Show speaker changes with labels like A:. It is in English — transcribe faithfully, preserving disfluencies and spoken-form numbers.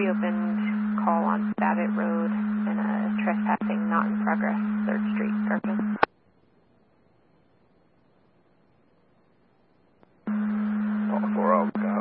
A: reopened call on Babbitt Road and uh, trespassing not in progress, third Street, Garfield.